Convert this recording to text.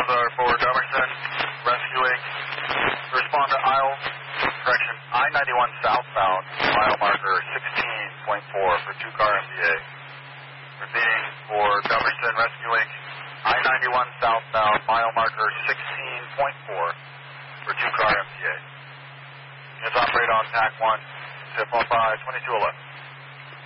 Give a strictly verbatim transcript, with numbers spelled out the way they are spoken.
those are for Dummerson, rescuing, respond to aisle, correction, I ninety-one southbound, mile marker sixteen point four for two-car M V A. Repeating for Dummerson, rescuing, I ninety-one southbound, mile marker sixteen point four for two-car M V A. Units operate on T A C one, tip one five, twenty-two eleven.